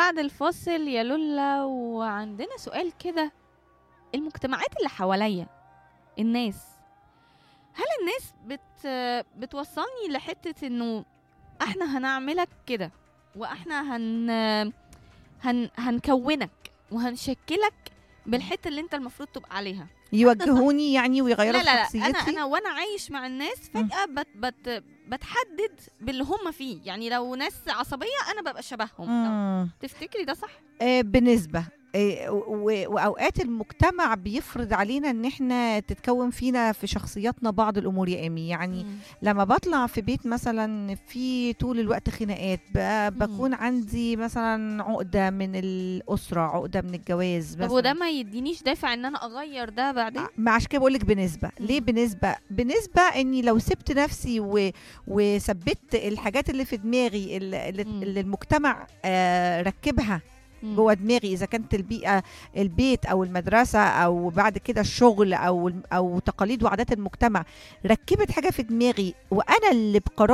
بعد الفاصل يا لولا، وعندنا سؤال كده. المجتمعات اللي حواليا، الناس، هل الناس بتوصلني لحتة انه احنا هنعملك كده، واحنا هنكونك وهنشكلك بالحتة اللي انت المفروض تبقى عليها، يوجهوني يعني ويغيروا لا لا لا، شخصيتي؟ انا وانا عايش مع الناس فجأة بتحدد باللي هم فيه. يعني لو ناس عصبية انا ببقى شبههم. تفتكري ده صح؟ بنسبة. واوقات المجتمع بيفرض علينا ان احنا تتكون فينا في شخصياتنا بعض الامور يا امي. يعني لما بطلع في بيت مثلا في طول الوقت خناقات، بكون عندي مثلا عقدة من الاسرة، عقدة من الجواز طب وده ما يدينيش دافع ان انا اغير ده بعدين؟ ما عشان كده بقولك بنسبة. ليه بنسبة اني لو سبت نفسي وثبت الحاجات اللي في دماغي اللي المجتمع ركبها جوه دماغي، اذا كانت البيئه، البيت او المدرسه او بعد كده الشغل او تقاليد وعادات المجتمع، ركبت حاجه في دماغي وانا اللي بقرار